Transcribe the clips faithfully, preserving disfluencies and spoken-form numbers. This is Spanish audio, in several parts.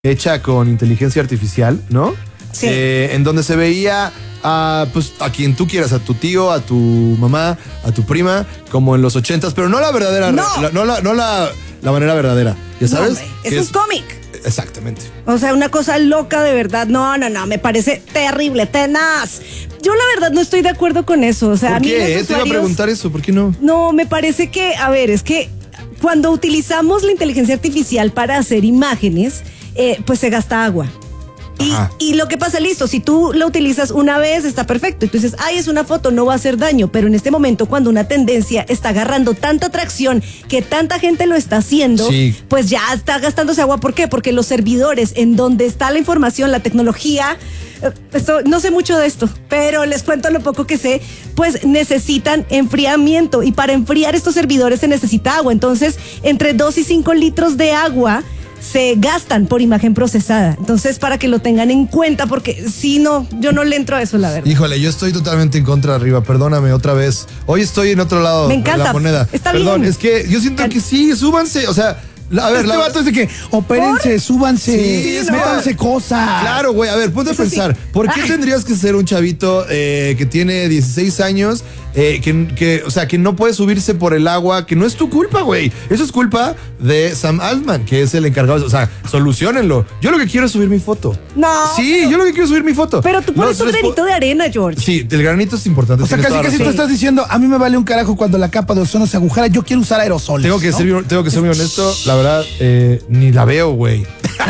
hecha con inteligencia artificial, ¿no? Sí. Eh, en donde se veía a, pues, a quien tú quieras, a tu tío, a tu mamá, a tu prima, como en los ochentas, pero no la verdadera, No, la, no, la, no la, la manera verdadera, ¿ya sabes? No, hombre, es Que un cómic. Exactamente. O sea, una cosa loca de verdad. No, no, no, me parece terrible, tenaz. Yo la verdad no estoy de acuerdo con eso. O sea, ¿Por a mí qué? los Te iba a usuarios- preguntar eso, ¿por qué no? No, me parece que, a ver, es que cuando utilizamos la inteligencia artificial para hacer imágenes, eh, pues se gasta agua. Y, Ajá. y lo que pasa, listo, si tú lo utilizas una vez, está perfecto. Y tú dices, ay, es una foto, no va a hacer daño. Pero en este momento, cuando una tendencia está agarrando tanta atracción, que tanta gente lo está haciendo, Sí. pues ya está gastándose agua. ¿Por qué? Porque los servidores en donde está la información, la tecnología, eh, esto, no sé mucho de esto, pero les cuento lo poco que sé, pues necesitan enfriamiento. Y para enfriar estos servidores se necesita agua. Entonces, entre dos y cinco litros de agua se gastan por imagen procesada. Entonces, para que lo tengan en cuenta, porque si no, yo no le entro a eso, la verdad. Híjole, yo estoy totalmente en contra arriba, perdóname otra vez. Hoy estoy en otro lado Me de encanta. la moneda. Está Perdón, bien. es que yo siento que sí, súbanse, o sea, la- a ver, Este la- vato es de que opérense, súbanse, Sí, es métanse verdad. cosas. Claro, güey, a ver, ponte a Eso sí. pensar, ¿por qué Ay. tendrías que ser un chavito eh, que tiene dieciséis años, eh, que, que, o sea, que no puede subirse por el agua, que no es tu culpa, güey? Eso es culpa de Sam Altman, que es el encargado, o sea, solucionenlo. Yo lo que quiero es subir mi foto. No, Sí, pero- yo lo que quiero es subir mi foto. Pero tú pones Los un respo- granito de arena, George. Sí, el granito es importante. O sea, tienes casi toda casi tú razón. estás diciendo, a mí me vale un carajo cuando la capa de ozono se agujera, yo quiero usar aerosoles. Tengo que, ¿no? ser, tengo que ser muy honesto, la verdad, eh, ni la veo, güey.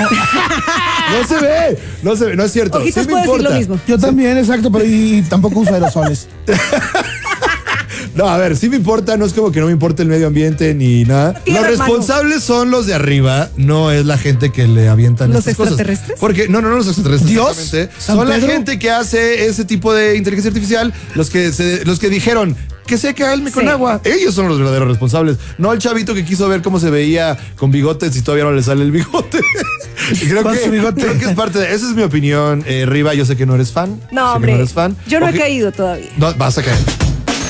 No se ve, no se ve, no es cierto. Ojitos sí me puede decir importa. lo mismo. Yo también, exacto, pero y, y tampoco uso aerosoles. No, a ver, sí me importa, no es como que no me importe el medio ambiente ni nada. Tierra, Los hermano. responsables son los de arriba, no es la gente que le avientan ¿Los estas cosas. extraterrestres? Porque, no, no, no los extraterrestres. ¿Dios? exactamente. ¿San Son la Pedro? gente que hace ese tipo de inteligencia artificial, los que se, los que dijeron que se calme con Sí. agua. Ellos son los verdaderos responsables. No el chavito que quiso ver cómo se veía con bigotes y todavía no le sale el bigote. creo, Con que, su bigote. creo que es parte de. Esa es mi opinión, eh, Riva. Yo sé que no eres fan. No, sé que hombre. no eres fan. Yo no he Ok. caído todavía. No, vas a caer.